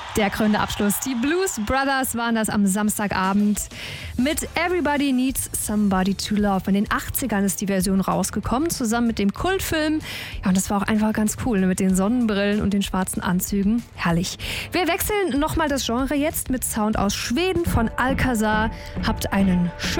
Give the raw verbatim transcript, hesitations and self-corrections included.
Der krönende Abschluss. Die Blues Brothers waren das am Samstagabend mit Everybody Needs Somebody to Love. In den achtzigern ist die Version rausgekommen, zusammen mit dem Kultfilm. Ja, und das war auch einfach ganz cool, ne? Mit den Sonnenbrillen und den schwarzen Anzügen. Herrlich. Wir wechseln nochmal das Genre jetzt mit Sound aus Schweden von Alcazar. Habt einen schönen